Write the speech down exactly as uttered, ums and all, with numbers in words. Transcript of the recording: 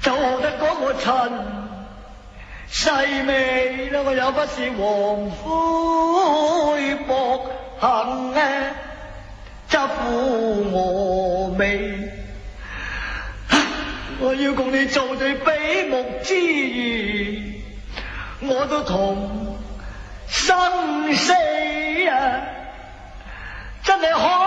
就學得嗰個陳世美啦，我又不是黃灰薄幸啊，則負我美。我要共你做對比目之緣，我都同生死啊，真係可